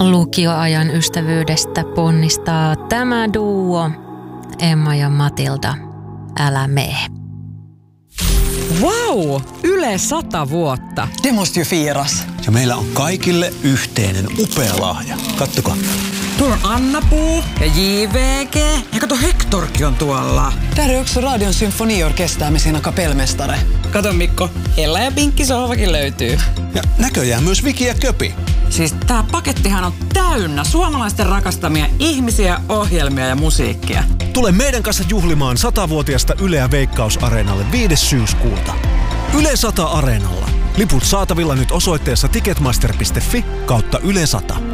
Lukioajan ystävyydestä ponnistaa tämä duo, Emma ja Matilda, Älä mee. Wow! Yle 100 vuotta. Det måste ju firas. Ja meillä on kaikille yhteinen upea lahja. Kattokaa. Tuolla on Anna-Puu ja JVG. Ja kato, Hektorkin on tuolla. Där är också Radion symfoniorkester med sina kapellmästare. Kato Mikko, Ella ja Pinkki sohvakin löytyy. Ja näköjään myös Viki ja Köpi. Siis tää pakettihan on täynnä suomalaisten rakastamia ihmisiä, ohjelmia ja musiikkia. Tule meidän kanssa juhlimaan 100-vuotiasta Yleä Veikkaus-areenalle 5. syyskuuta. Yle 100 Areenalla. Liput saatavilla nyt osoitteessa ticketmaster.fi/Yle 100.